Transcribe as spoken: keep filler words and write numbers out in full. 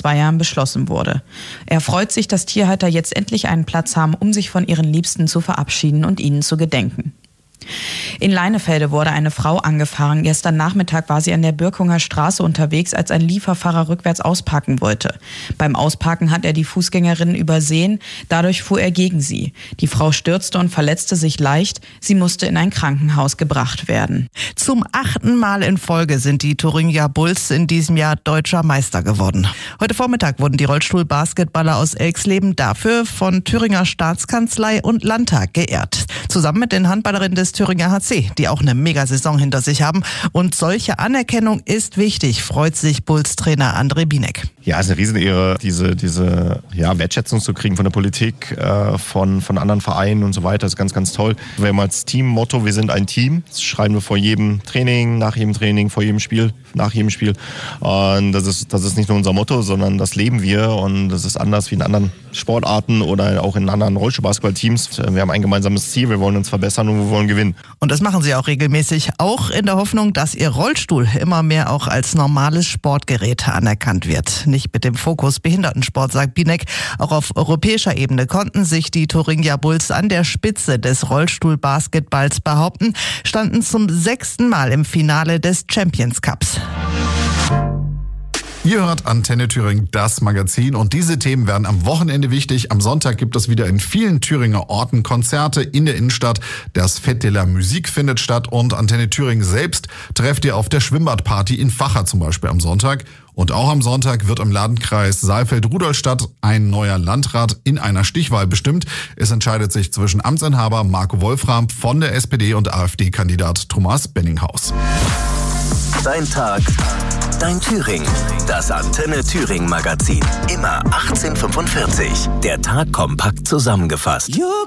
zwei Jahren beschlossen wurde. Er freut sich, dass Tierhalter jetzt endlich einen Platz haben, um sich von ihren Liebsten zu verabschieden und ihnen zu gedenken. In Leinefelde wurde eine Frau angefahren. Gestern Nachmittag war sie an der Birkunger Straße unterwegs, als ein Lieferfahrer rückwärts ausparken wollte. Beim Ausparken hat er die Fußgängerin übersehen. Dadurch fuhr er gegen sie. Die Frau stürzte und verletzte sich leicht. Sie musste in ein Krankenhaus gebracht werden. Zum achten Mal in Folge sind die Thuringia Bulls in diesem Jahr deutscher Meister geworden. Heute Vormittag wurden die Rollstuhl-Basketballer aus Elxleben dafür von Thüringer Staatskanzlei und Landtag geehrt. Zusammen mit den Handballerinnen des Thüringer H C, die auch eine Megasaison hinter sich haben. Und solche Anerkennung ist wichtig, freut sich Bulls-Trainer André Binek. Ja, es ist eine Riesenehre, diese, diese ja, Wertschätzung zu kriegen von der Politik, äh, von, von anderen Vereinen und so weiter. Das ist ganz, ganz toll. Wir haben als Teammotto, wir sind ein Team. Das schreiben wir vor jedem Training, nach jedem Training, vor jedem Spiel, nach jedem Spiel. Und das ist, das ist nicht nur unser Motto, sondern das leben wir. Und das ist anders wie in anderen Sportarten oder auch in anderen Rollstuhl-Basketball-Teams. Wir haben ein gemeinsames Ziel, wir wollen uns verbessern und wir wollen gewinnen. Und das machen sie auch regelmäßig, auch in der Hoffnung, dass ihr Rollstuhl immer mehr auch als normales Sportgerät anerkannt wird. Nicht mit dem Fokus Behindertensport, sagt Binek. Auch auf europäischer Ebene konnten sich die Thuringia Bulls an der Spitze des Rollstuhl-Basketballs behaupten, standen zum sechsten Mal im Finale des Champions Cups. Ihr hört Antenne Thüringen, das Magazin, und diese Themen werden am Wochenende wichtig. Am Sonntag gibt es wieder in vielen Thüringer Orten Konzerte in der Innenstadt. Das Fête de la Musique findet statt und Antenne Thüringen selbst trefft ihr auf der Schwimmbadparty in Vacha zum Beispiel am Sonntag. Und auch am Sonntag wird im Landkreis Saalfeld-Rudolstadt ein neuer Landrat in einer Stichwahl bestimmt. Es entscheidet sich zwischen Amtsinhaber Marco Wolfram von der S P D und AfD-Kandidat Thomas Benninghaus. Dein Tag, dein Thüringen. Das Antenne Thüringen Magazin. Immer achtzehn Uhr fünfundvierzig. Der Tag kompakt zusammengefasst.